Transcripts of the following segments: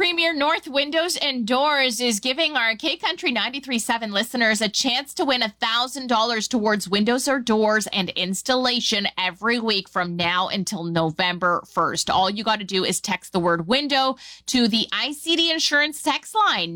Premier North Windows and Doors is giving our K-Country 93.7 listeners a chance to win $1,000 towards windows or doors and installation every week from now until November 1st. All you got to do is text the word window to the ICD Insurance text line,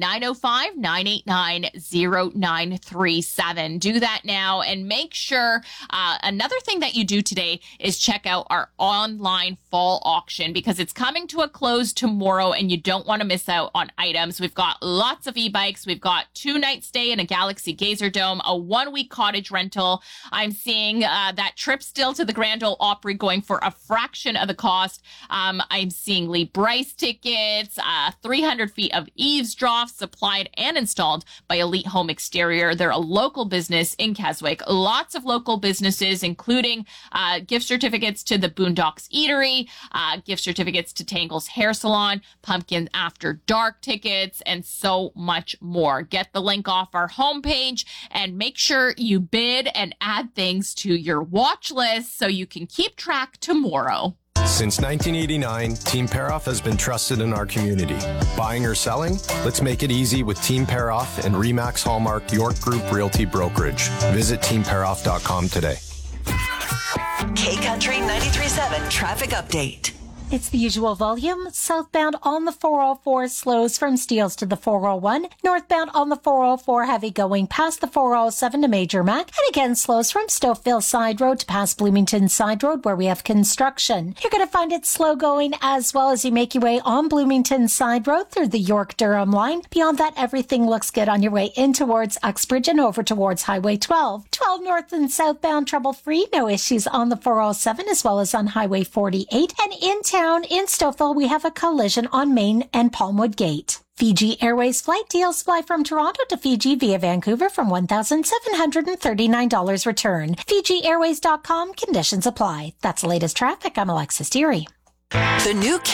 905-989-0937. Do that now and make sure another thing that you do today is check out our online fall auction because it's coming to a close tomorrow and you don't want to miss out on items. We've got lots of e-bikes. We've got 2-night stay in a Galaxy Gazer Dome, a 1-week cottage rental. I'm seeing that trip still to the Grand Ole Opry going for a fraction of the cost. I'm seeing Lee Bryce tickets, 300 feet of eavesdrop supplied and installed by Elite Home Exterior. They're a local business in Keswick. Lots of local businesses, including gift certificates to the Boondocks Eatery, gift certificates to Tangle's Hair Salon, Pumpkin After Dark tickets, and so much more. Get the link off our homepage and make sure you bid and add things to your watch list so you can keep track tomorrow. Since 1989, Team Paroff has been trusted in our community. Buying or selling? Let's make it easy with Team Paroff and Remax Hallmark York Group Realty Brokerage. Visit teamparoff.com today. K-Country 93.7 Traffic Update. It's the usual volume. Southbound on the 404 slows from Steeles to the 401. Northbound on the 404 heavy going past the 407 to Major Mac. And again slows from Stouffville Side Road to past Bloomington Side Road where we have construction. You're going to find it slow going as well as you make your way on Bloomington Side Road through the York-Durham line. Beyond that, everything looks good on your way in towards Uxbridge and over towards Highway 12. 12 north and southbound trouble-free. No issues on the 407 as well as on Highway 48. And in town in Stouffville, we have a collision on Main and Palmwood Gate. Fiji Airways flight deals fly from Toronto to Fiji via Vancouver from $1,739 return. FijiAirways.com, conditions apply. That's the latest traffic. I'm Alexis Deary. The new